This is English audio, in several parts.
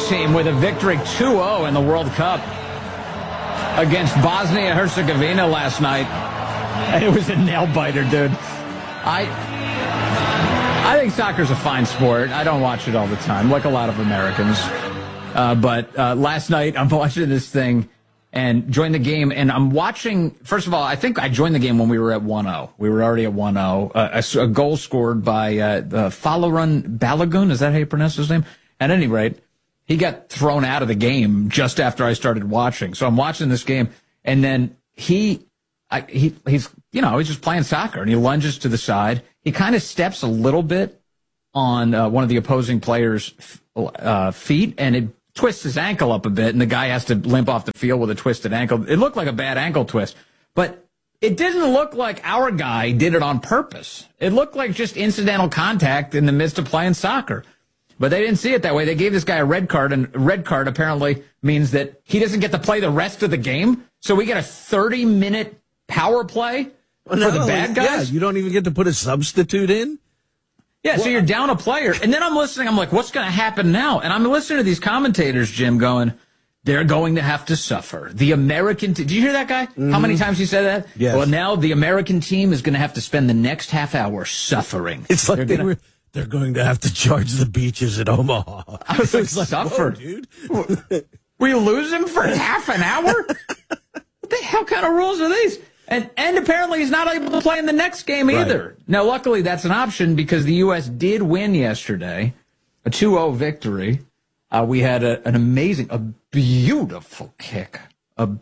team with a victory 2-0 in the World Cup against Bosnia-Herzegovina last night. And it was a nail-biter, dude. I think soccer's a fine sport. I don't watch it all the time, like a lot of Americans. But last night, I'm watching this thing and joined the game, and I'm watching. First of all, I think I joined the game when we were at 1-0. We were already at 1-0. A goal scored by Folarin Balogun. Is that how you pronounce his name? At any rate, he got thrown out of the game just after I started watching. So I'm watching this game, and then he's just playing soccer, and he lunges to the side. He kind of steps a little bit on one of the opposing players' feet, and it twists his ankle up a bit, and the guy has to limp off the field with a twisted ankle. It looked like a bad ankle twist, but it didn't look like our guy did it on purpose. It looked like just incidental contact in the midst of playing soccer. But they didn't see it that way. They gave this guy a red card, and a red card apparently means that he doesn't get to play the rest of the game. So we get a 30-minute power play for the bad guys. Yeah, you don't even get to put a substitute in? Yeah, so you're down a player. And then I'm listening. I'm like, what's going to happen now? And I'm listening to these commentators, Jim, going, they're going to have to suffer. The American team. Did you hear that guy? Mm-hmm. How many times he said that? Yes. Well, now the American team is going to have to spend the next half hour suffering. It's like they're going to have to charge the beaches at Omaha. I was like, suffer. Dude. We lose him for half an hour? What the hell kind of rules are these? And apparently he's not able to play in the next game either. Right. Now, luckily, that's an option because the U.S. did win yesterday, a 2-0 victory. We had a beautiful kick on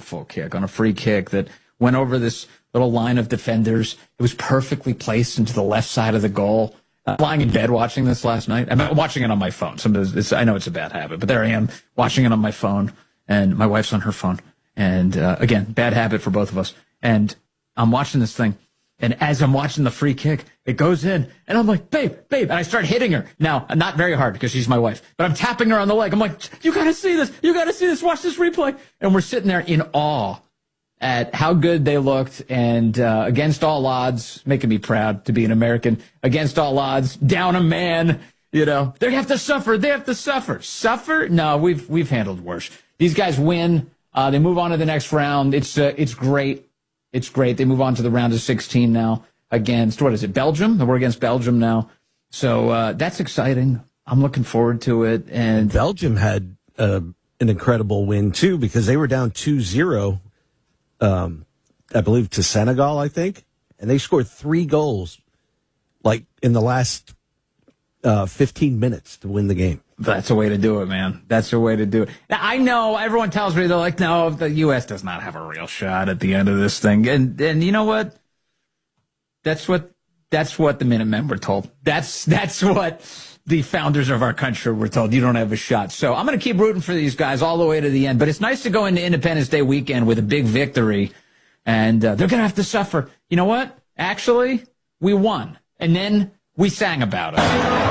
a free kick that went over this little line of defenders. It was perfectly placed into the left side of the goal. I'm lying in bed watching this last night. I'm watching it on my phone. I know it's a bad habit, but there I am watching it on my phone, and my wife's on her phone. And again, bad habit for both of us. And I'm watching this thing, and as I'm watching the free kick, it goes in, and I'm like, babe, and I start hitting her. Now, not very hard because she's my wife, but I'm tapping her on the leg. I'm like, you got to see this. Watch this replay. And we're sitting there in awe at how good they looked, and against all odds, making me proud to be an American, against all odds, down a man, they have to suffer. Suffer? No, we've handled worse. These guys win. They move on to the next round. It's great. It's great. They move on to the round of 16 now against, Belgium? We're against Belgium now. So that's exciting. I'm looking forward to it. And Belgium had an incredible win, too, because they were down 2-0, I believe, to Senegal, I think. And they scored 3 goals, like, in the last 15 minutes to win the game. That's a way to do it, man. That's a way to do it. Now, I know everyone tells me, they're like, no, the U.S. does not have a real shot at the end of this thing. And you know what? That's what the Minutemen were told. That's what the founders of our country were told. You don't have a shot. So I'm going to keep rooting for these guys all the way to the end. But it's nice to go into Independence Day weekend with a big victory. And they're going to have to suffer. You know what? Actually, we won. And then we sang about it.